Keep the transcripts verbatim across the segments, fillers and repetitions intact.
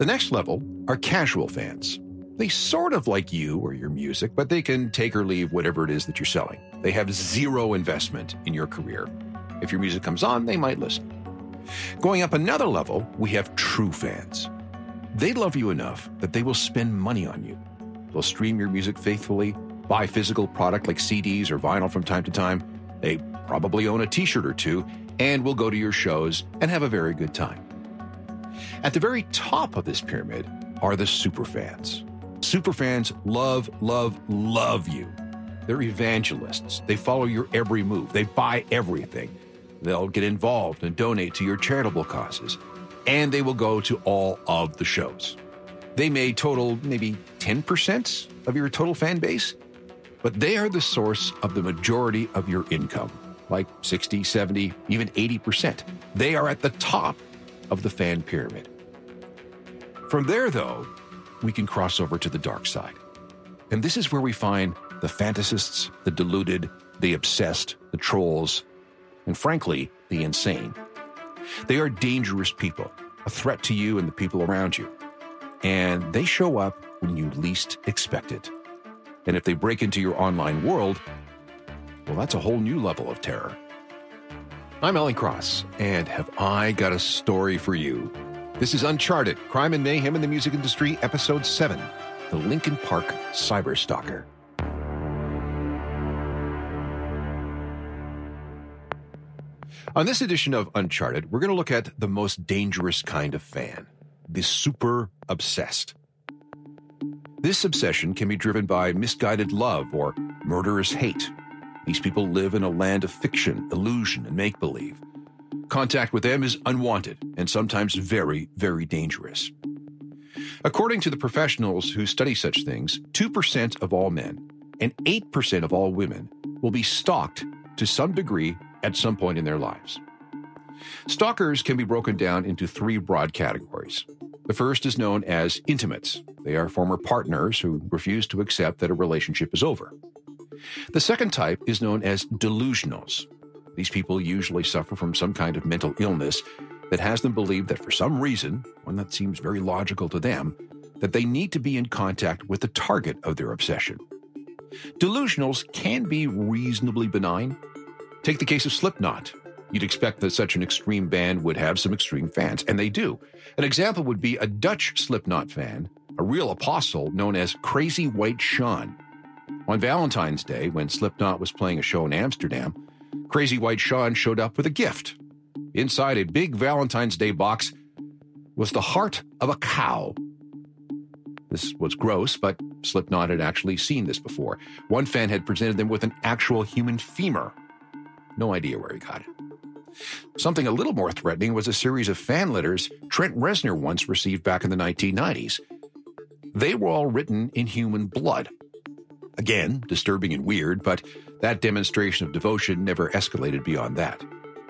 The next level are casual fans. They sort of like you or your music, but they can take or leave whatever it is that you're selling. They have zero investment in your career. If your music comes on, they might listen. Going up another level, we have true fans. They love you enough that they will spend money on you. They'll stream your music faithfully, buy physical product like C Ds or vinyl from time to time. They probably own a t-shirt or two and will go to your shows and have a very good time. At the very top of this pyramid are the superfans. Superfans love, love, love you. They're evangelists. They follow your every move. They buy everything. They'll get involved and donate to your charitable causes. And they will go to all of the shows. They may total maybe ten percent of your total fan base, but they are the source of the majority of your income, like sixty, seventy, even eighty percent. They are at the top of the fan pyramid. From there, though, we can cross over to the dark side. And this is where we find the fantasists, the deluded, the obsessed, the trolls, and frankly, the insane. They are dangerous people, a threat to you and the people around you. And they show up when you least expect it. And if they break into your online world, well, that's a whole new level of terror. I'm Alan Cross, and have I got a story for you? This is Uncharted, Crime and Mayhem in the Music Industry, Episode seven, The Linkin Park Cyberstalker. On this edition of Uncharted, we're going to look at the most dangerous kind of fan, the super obsessed. This obsession can be driven by misguided love or murderous hate. These people live in a land of fiction, illusion, and make-believe. Contact with them is unwanted and sometimes very, very dangerous. According to the professionals who study such things, two percent of all men and eight percent of all women will be stalked to some degree at some point in their lives. Stalkers can be broken down into three broad categories. The first is known as intimates. They are former partners who refuse to accept that a relationship is over. The second type is known as delusionals. These people usually suffer from some kind of mental illness that has them believe that for some reason, one that seems very logical to them, that they need to be in contact with the target of their obsession. Delusionals can be reasonably benign. Take the case of Slipknot. You'd expect that such an extreme band would have some extreme fans, and they do. An example would be a Dutch Slipknot fan, a real apostle known as Crazy White Sean. On Valentine's Day, when Slipknot was playing a show in Amsterdam, Crazy White Sean showed up with a gift. Inside a big Valentine's Day box was the heart of a cow. This was gross, but Slipknot had actually seen this before. One fan had presented them with an actual human femur. No idea where he got it. Something a little more threatening was a series of fan letters Trent Reznor once received back in the nineteen nineties. They were all written in human blood. Again, disturbing and weird, but that demonstration of devotion never escalated beyond that.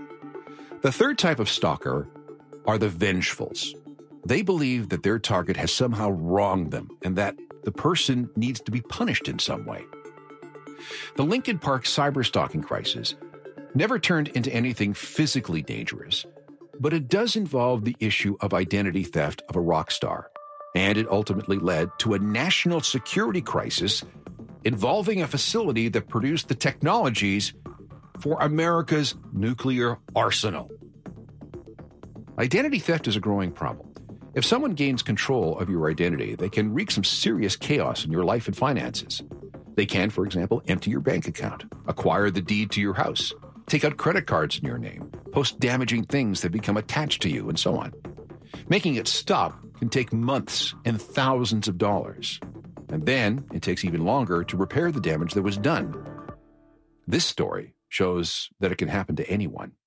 The third type of stalker are the vengefulls. They believe that their target has somehow wronged them and that the person needs to be punished in some way. The Linkin Park cyberstalking crisis never turned into anything physically dangerous, but it does involve the issue of identity theft of a rock star, and it ultimately led to a national security crisis involving a facility that produced the technologies for America's nuclear arsenal. Identity theft is a growing problem. If someone gains control of your identity, they can wreak some serious chaos in your life and finances. They can, for example, empty your bank account, acquire the deed to your house, take out credit cards in your name, post damaging things that become attached to you, and so on. Making it stop can take months and thousands of dollars. And then it takes even longer to repair the damage that was done. This story shows that it can happen to anyone.